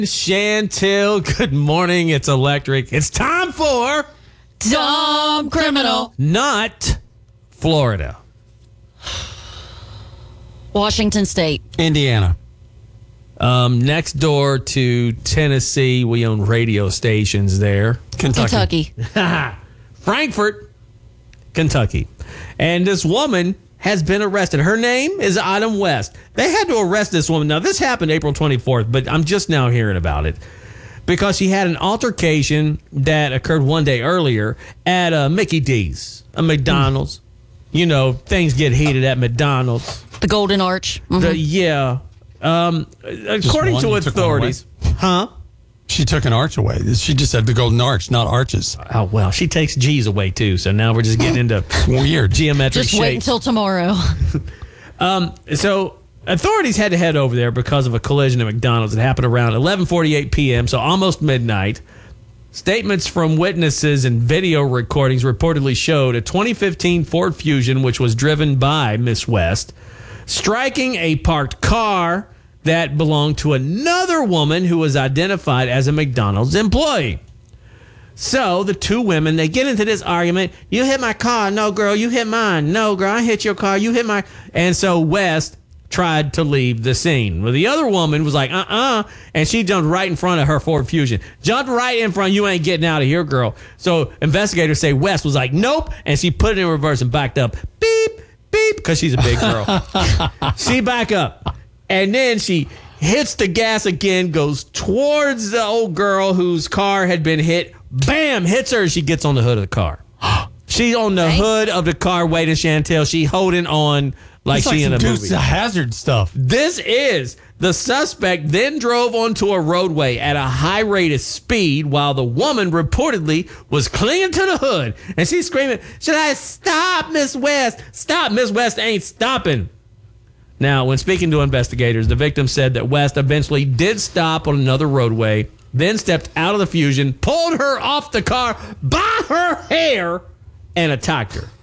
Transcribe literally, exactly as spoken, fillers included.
Chantel, good morning. It's electric. It's time for Dumb Criminal. Not Florida. Washington State. Indiana. Um, next door to Tennessee, we own radio stations there. Kentucky. Kentucky. Frankfort, Kentucky. And this woman has been arrested. Her name is Autumn West. They had to arrest this woman. Now, this happened April twenty-fourth, but I'm just now hearing about it because she had an altercation that occurred one day earlier at uh, Mickey D's, a McDonald's. Mm. You know, things get heated at McDonald's. The Golden Arch. Mm-hmm. The, yeah. Um, according one? to You took one authorities. Huh? She took an arch away. She just said the golden arch, not arches. Oh, well, she takes G's away, too. So now we're just getting into weird geometric Just shapes. wait until tomorrow. um, so authorities had to head over there because of a collision at McDonald's. It happened around eleven forty-eight p.m., so almost midnight. Statements from witnesses and video recordings reportedly showed a twenty fifteen Ford Fusion, which was driven by Miss West, striking a parked car that belonged to another woman who was identified as a McDonald's employee. So the two women, they get into this argument. You hit my car. No, girl, you hit mine. No, girl, I hit your car. You hit my... And so West tried to leave the scene. Well, the other woman was like, uh-uh, and she jumped right in front of her Ford Fusion. Jumped right in front. You ain't getting out of here, girl. So investigators say West was like, nope, and she put it in reverse and backed up. Beep, beep, because she's a big girl. She back up. And then she hits the gas again, goes towards the old girl whose car had been hit. Bam! Hits her. She gets on the hood of the car. She's on the hood of the car waiting, Chantel. She holding on like it's she like in a Dukes movie. of Hazzard stuff. This is the suspect then drove onto a roadway at a high rate of speed while the woman reportedly was clinging to the hood. And she's screaming, should I stop, Miss West? Stop, Miss West ain't stopping. Now, when speaking to investigators, the victim said that West eventually did stop on another roadway, then stepped out of the Fusion, pulled her off the car by her hair, and attacked her.